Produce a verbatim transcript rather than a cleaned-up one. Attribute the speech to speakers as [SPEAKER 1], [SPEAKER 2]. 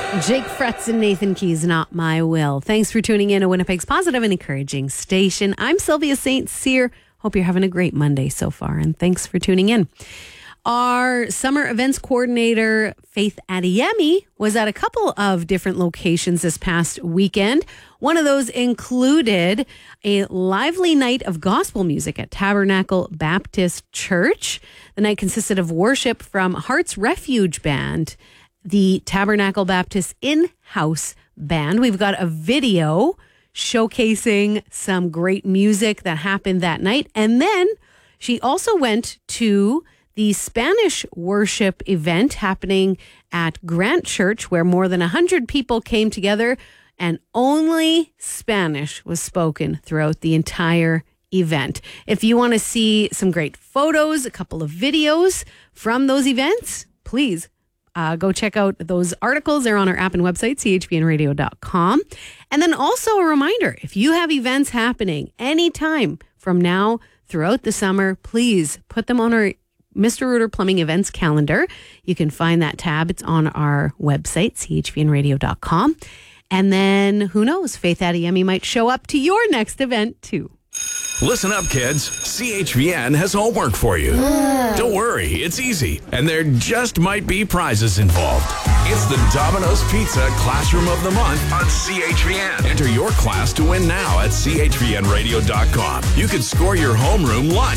[SPEAKER 1] Jake Fretz and Nathan Keys, Not My Will. Thanks for tuning in to Winnipeg's positive and encouraging station. I'm Sylvia Saint Cyr. Hope you're having a great Monday so far, and thanks for tuning in. Our summer events coordinator, Faith Adeyemi, was at a couple of different locations this past weekend. One of those included a lively night of gospel music at Tabernacle Baptist Church. The night consisted of worship from Heart's Refuge Band, the Tabernacle Baptist in-house band. We've got a video showcasing some great music that happened that night. And then she also went to the Spanish worship event happening at Grant Church, where more than one hundred people came together and only Spanish was spoken throughout the entire event. If you want to see some great photos, a couple of videos from those events, please Uh, go check out those articles. They're on our app and website, c h b n radio dot com. And then also a reminder, if you have events happening anytime from now throughout the summer, please put them on our Mister Rooter Plumbing events calendar. You can find that tab. It's on our website, c h b n radio dot com. And then who knows, Faith Adeyemi might show up to your next event too.
[SPEAKER 2] Listen up, kids. C H V N has homework for you. Don't worry, it's easy. And there just might be prizes involved. It's the Domino's Pizza Classroom of the Month on C H V N. Enter your class to win now at c h v n radio dot com. You could score your homeroom lunch.